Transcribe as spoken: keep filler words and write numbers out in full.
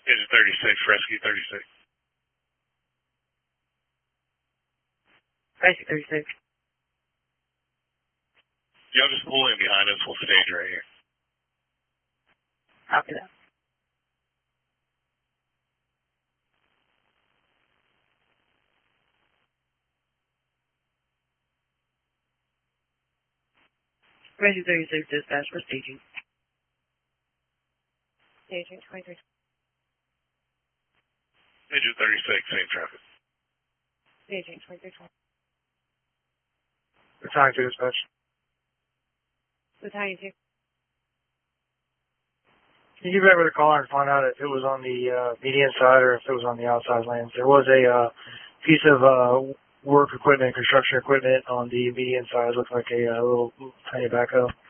Engine thirty-six, rescue thirty-six. Rescue thirty-six. Y'all just pull in behind us. We'll stage right here. Copy that. Rescue thirty-six dispatch for staging. Staging twenty-three. Engine thirty-six, same traffic. Staging twenty-three twenty. Battalion two dispatch. Battalion two. Can you get back with a caller and find out if it was on the uh, median side or if it was on the outside lanes? There was a uh, piece of uh, work equipment, construction equipment on the median side. It looked like a, uh little tiny backhoe.